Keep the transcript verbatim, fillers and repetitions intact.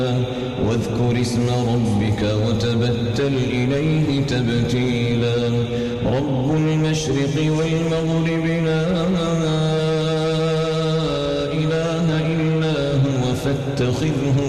واذكر اسم ربك وتبتل إليه تبتيلا رب المشرق والمغرب لا إله إلا هو فاتخذه